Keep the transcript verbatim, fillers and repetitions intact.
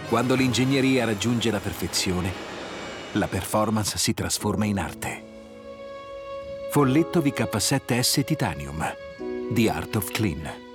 Quando l'ingegneria raggiunge la perfezione, la performance si trasforma in arte. Folletto V K sette S Titanium. The Art of Clean.